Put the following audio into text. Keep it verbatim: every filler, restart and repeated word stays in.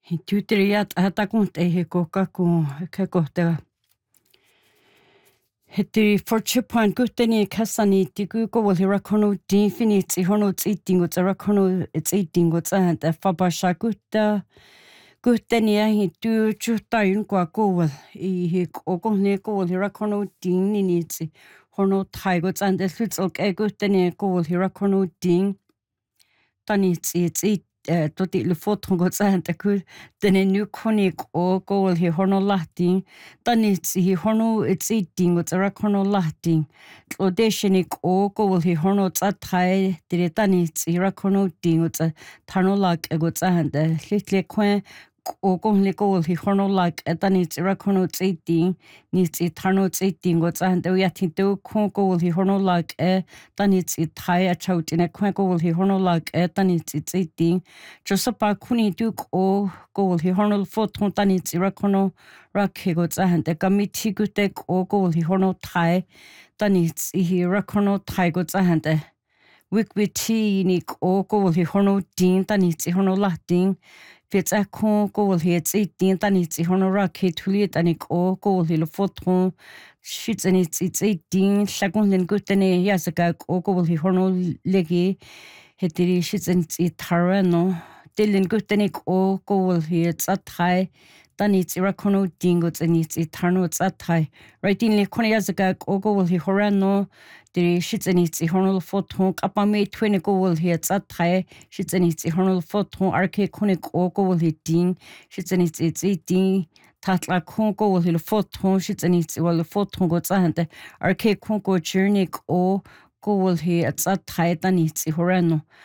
Hittyteriat atakunt ei kokkaku kekohta. Hetti fortune point kutteni kasani tiku ko hirakono definite hono eating with rakono it's eating with and fabasha gutta kutteni hi tu chuta yun kwa ko i ko ne ko hirakono ding ni ni hono taigo and the fruits okay kutteni ko hirakono ding tani it's it toti le fotron go and the ku den new conic o go hi hono latin tani hi hono it's eating with rakono latin auditionik o go hi hono tsa thai dire tani hi rakono ding with tano lak go and the little kwen o go le go hi hono lak tani hi rakono eating ni hi tano eating go and the yati do ko go hi hono lak e tani hi thai a chout in a kwen go hi hono lak e tani hi eating just pa kuni du o go hi hono fotron tani hi rakono rakhe go and the committee go tek o go hi hono thai tani hi rakono thai go and the wik witi ni o go hi hono din tani hi hono latin fits a ko go hi it's eating tani hi hono rakhe tuli tani o go hi lo fotron shits and it's it's eating shagon len go tani yasaka o go hi hono legi hetiri shits and it's tarano Dylan Gutanik o go here it's at high than it's irakono dingots and it's eternal it's at high right in Lekoniazaga o go he horano the shits and it's honol photon upame twenty go here it's at high shits and it's honol photon arche conic o go he ding shits and it's it's eating tatla kongo he photon shits and it's well photon goes and arche kongo journey o go here it's at high than it's horano